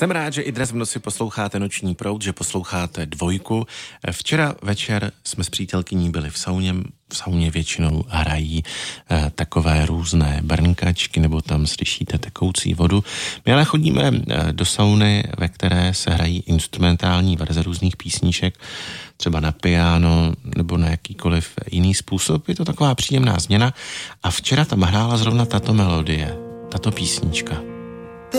Jsem rád, že i dnes v noci posloucháte Noční proud, že posloucháte Dvojku. Včera večer jsme s přítelkyní byli v sauně. V sauně většinou hrají takové různé brnkačky, nebo tam slyšíte tekoucí vodu. My ale chodíme do sauny, ve které se hrají instrumentální verze různých písníček, třeba na piano nebo na jakýkoliv jiný způsob. Je to taková příjemná změna. A včera tam hrála zrovna tato melodie, tato písnička.